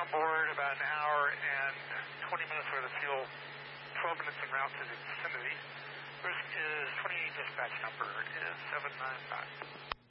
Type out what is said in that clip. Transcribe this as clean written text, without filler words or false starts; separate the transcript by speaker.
Speaker 1: on board about an hour and 20 minutes worth of fuel, 12 minutes en route to the vicinity. Risk is 28, dispatch number is 795.